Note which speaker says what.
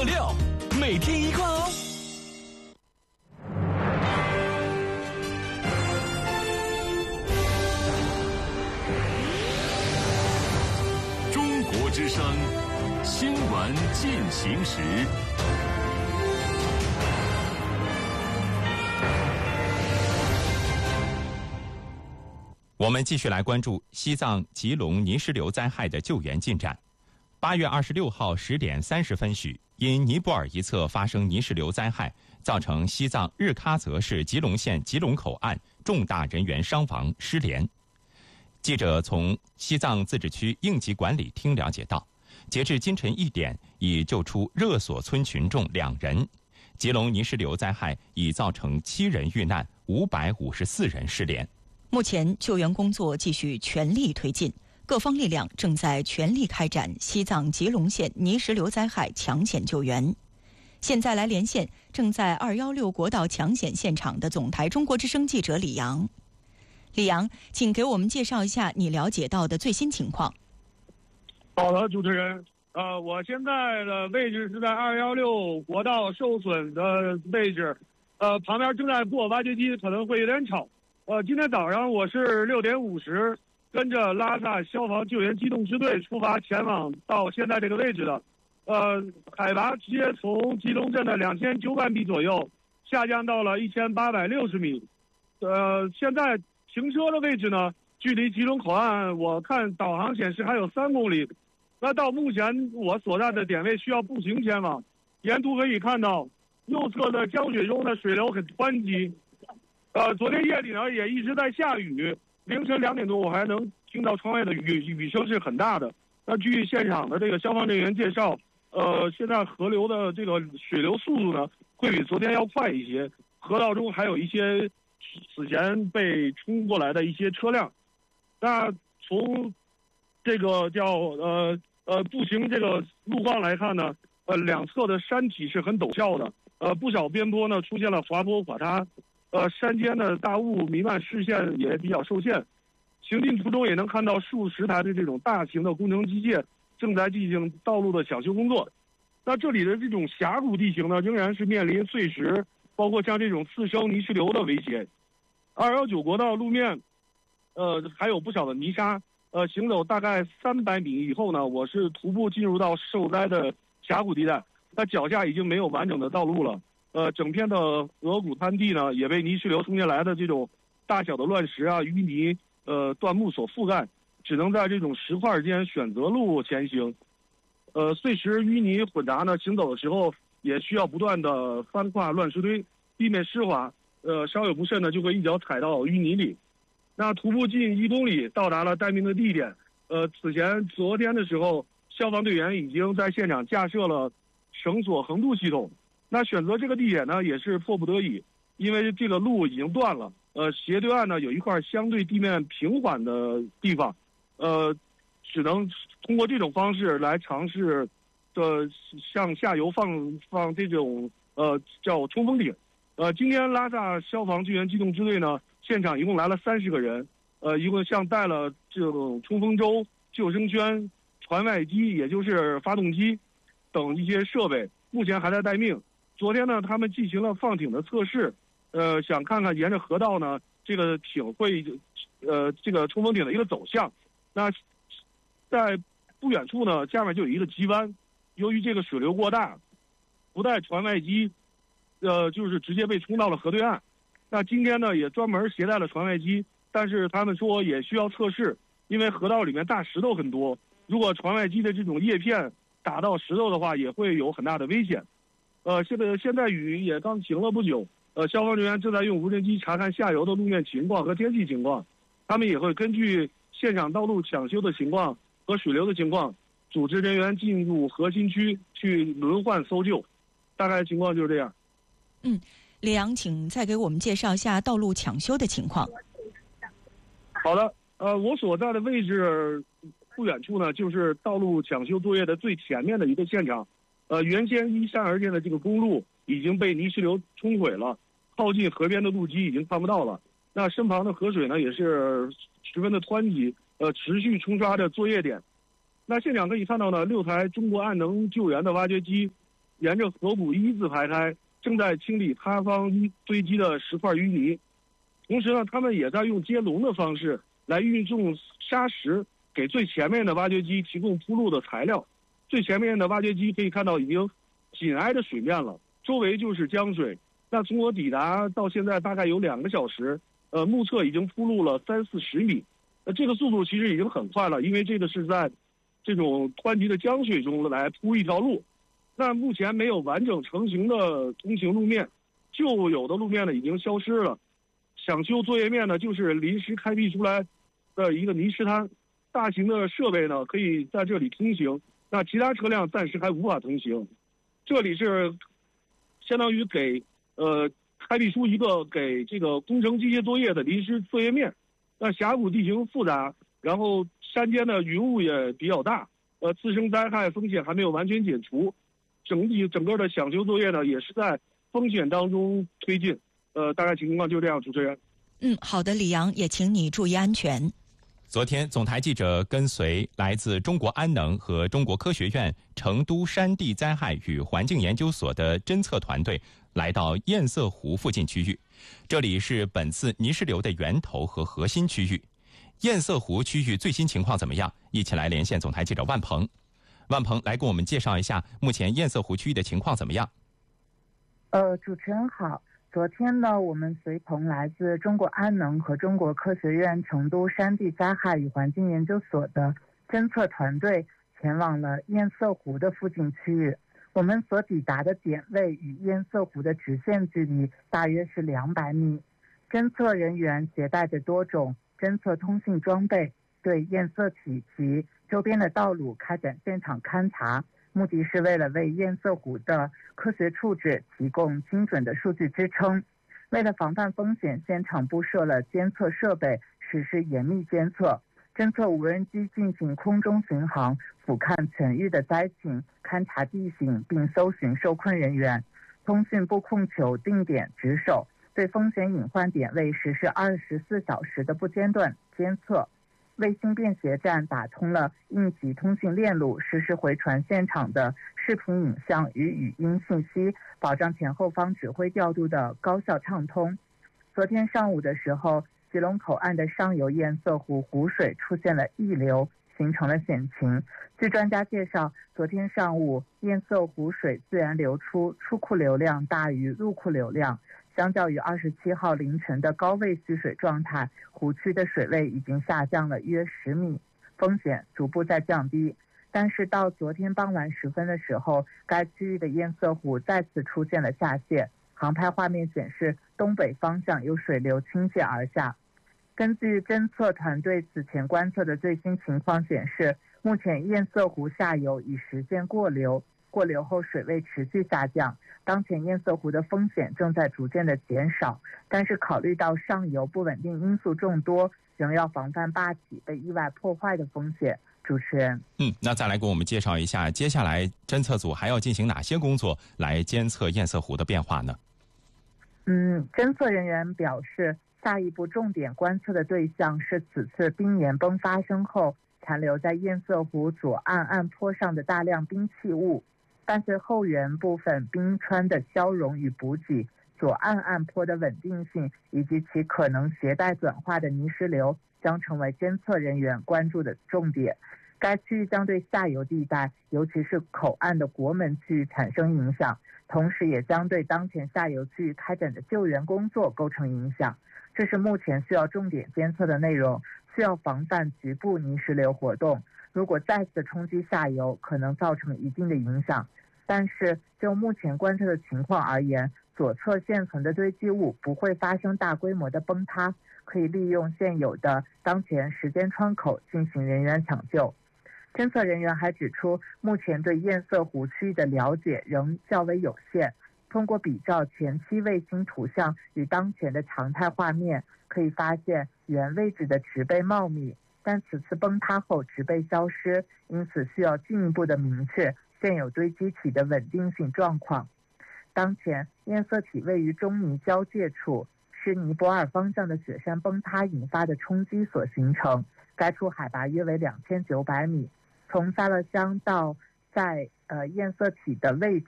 Speaker 1: 料，每天一罐哦。中国之声新闻进行时。我们继续来关注西藏吉隆泥石流灾害的救援进展。8月26号10点30分许，因尼泊尔一侧发生泥石流灾害，造成西藏日喀则市吉隆县吉隆口岸重大人员伤亡失联。记者从西藏自治区应急管理厅了解到，截至今晨1点，已救出热索村群众2人。吉隆泥石流灾害已造成7人遇难，554人失联。
Speaker 2: 目前救援工作继续全力推进，各方力量正在全力开展西藏吉隆县泥石流灾害抢险救援。现在来连线正在216国道抢险现场的总台中国之声记者李阳。李阳，请给我们介绍一下你了解到的最新情况。
Speaker 3: 好的，主持人，我现在的位置是在216国道受损的位置，旁边正在过挖掘机，可能会有点吵。今天早上我是6点50跟着拉萨消防救援机动支队出发前往到现在这个位置的，海拔直接从吉隆镇的2900米左右下降到了1860米，现在停车的位置呢，距离吉隆口岸我看导航显示还有3公里，那到目前我所在的点位需要步行前往，沿途可以看到右侧的江水中的水流很湍急。昨天夜里呢也一直在下雨，凌晨2点多我还能听到窗外的雨声是很大的。那据现场的这个消防人员介绍，现在河流的这个水流速度呢会比昨天要快一些，河道中还有一些此前被冲过来的一些车辆。那从这个叫步行这个路况来看呢，两侧的山体是很陡峭的，不少边坡呢出现了滑坡垮塌。山间的大雾弥漫，视线也比较受限。行进途中也能看到数十台的这种大型的工程机械正在进行道路的抢修工作。那这里的这种峡谷地形呢，仍然是面临碎石，包括像这种次生泥石流的威胁。219国道路面，还有不少的泥沙。行走大概300米以后呢，我是徒步进入到受灾的峡谷地带，那脚下已经没有完整的道路了。整片的河谷滩地呢，也被泥石流冲进来的这种大小的乱石啊、淤泥、断木所覆盖，只能在这种石块间选择路前行。碎石淤泥混杂呢，行走的时候也需要不断的翻跨乱石堆，避免湿滑。稍有不慎呢，就会一脚踩到淤泥里。那徒步近1公里，到达了待命的地点。昨天的时候，消防队员已经在现场架设了绳索横渡系统。那选择这个地点呢，也是迫不得已，因为这个路已经断了。斜对岸呢有一块相对地面平缓的地方，只能通过这种方式来尝试向下游放这种叫冲锋艇。今天拉萨消防救援机动支队呢，现场一共来了30个人，一共像带了这种冲锋舟、救生圈、船外机，也就是发动机等一些设备，目前还在待命。昨天呢，他们进行了放艇的测试，想看看沿着河道呢，这个艇会，这个冲锋艇的一个走向。那在不远处呢，下面就有一个急弯，由于这个水流过大，不带船外机，就是直接被冲到了河对岸。那今天呢，也专门携带了船外机，但是他们说也需要测试，因为河道里面大石头很多，如果船外机的这种叶片打到石头的话，也会有很大的危险。现在雨也刚停了不久，消防人员正在用无人机查看下游的路面情况和天气情况，他们也会根据现场道路抢修的情况和水流的情况，组织人员进入核心区去轮换搜救，大概情况就是这样。
Speaker 2: 李阳，请再给我们介绍一下道路抢修的情况。
Speaker 3: 好的，我所在的位置不远处呢，就是道路抢修作业的最前面的一个现场。原先依山而建的这个公路已经被泥石流冲毁了，靠近河边的路基已经看不到了。那身旁的河水呢也是十分的湍急，持续冲刷着作业点。那现场可以看到呢，6台中国岸能救援的挖掘机， 沿着河谷一字排开，正在清理塌方堆积的石块淤泥。同时呢，他们也在用接龙的方式来运送沙石，给最前面的挖掘机提供铺路的材料。最前面的挖掘机可以看到已经紧挨着水面了，周围就是江水。那从我抵达到现在大概有2个小时，目测已经铺路了30-40米。这个速度其实已经很快了，因为这个是在这种湍急的江水中来铺一条路。那目前没有完整成型的通行路面，旧有的路面呢已经消失了。想修作业面呢，就是临时开辟出来的一个泥石滩，大型的设备呢可以在这里通行，那其他车辆暂时还无法通行。这里是相当于开辟出一个给这个工程机械作业的临时作业面。那峡谷地形复杂，然后山间的云雾也比较大，自身灾害风险还没有完全解除。整个的抢修作业呢，也是在风险当中推进。大概情况就这样，主持人。
Speaker 2: 好的，李阳，也请你注意安全。
Speaker 1: 昨天，总台记者跟随来自中国安能和中国科学院成都山地灾害与环境研究所的侦测团队来到堰塞湖附近区域，这里是本次泥石流的源头和核心区域。堰塞湖区域最新情况怎么样？一起来连线总台记者万鹏。万鹏来给我们介绍一下目前堰塞湖区域的情况怎么样？
Speaker 4: 主持人好。昨天呢，我们随同来自中国安能和中国科学院成都山地灾害与环境研究所的侦测团队前往了堰塞湖的附近区域。我们所抵达的点位与堰塞湖的直线距离大约是200米。侦测人员携带着多种侦测通信装备，对堰塞体及周边的道路开展现场勘查，目的是为了为堰塞湖的科学处置提供精准的数据支撑。为了防范风险，现场布设了监测设备，实施严密监测。侦测无人机进行空中巡航，俯瞰全域的灾情，勘察地形，并搜寻受困人员。通讯部控球定点值守，对风险隐患点位实施24小时的不间断监测。卫星便携站打通了应急通信链路，实施回传现场的视频影像与语音信息，保障前后方指挥调度的高效畅通。昨天上午的时候，吉隆口岸的上游堰塞湖湖水出现了溢流，形成了险情。据专家介绍，昨天上午堰塞湖水自然流出库流量大于入库流量，相较于27号凌晨的高位蓄水状态，湖区的水位已经下降了约10米，风险逐步在降低。但是到昨天傍晚时分的时候，该区域的堰塞湖再次出现了下泄，航拍画面显示东北方向有水流倾泻而下。根据侦测团队此前观测的最新情况显示，目前堰塞湖下游已实现过流后水位持续下降，当前堰塞湖的风险正在逐渐的减少，但是考虑到上游不稳定因素众多，仍要防范坝体被意外破坏的风险。主持人，
Speaker 1: 那再来给我们介绍一下，接下来侦测组还要进行哪些工作来监测堰塞湖的变化呢？
Speaker 4: 侦测人员表示，下一步重点观测的对象是此次冰岩崩发生后残留在堰塞湖左岸岸坡上的大量冰气物。伴随后缘部分冰川的消融与补给，左岸岸坡的稳定性以及其可能携带转化的泥石流将成为侦测人员关注的重点。该区域将对下游地带，尤其是口岸的国门区域产生影响，同时也将对当前下游区域开展的救援工作构成影响。这是目前需要重点监测的内容，需要防范局部泥石流活动。如果再次冲击下游，可能造成一定的影响。但是就目前观测的情况而言，左侧现存的堆积物不会发生大规模的崩塌，可以利用现有的当前时间窗口进行人员抢救。侦测人员还指出，目前对堰塞湖区域的了解仍较为有限。通过比照前期卫星图像与当前的常态画面，可以发现原位置的植被茂密，但此次崩塌后植被消失，因此需要进一步的明确现有堆积体的稳定性状况。当前堰塞体位于中尼交界处，是尼泊尔方向的雪山崩塌引发的冲击所形成，该处海拔约为2900米。从萨勒乡到在堰塞体的位置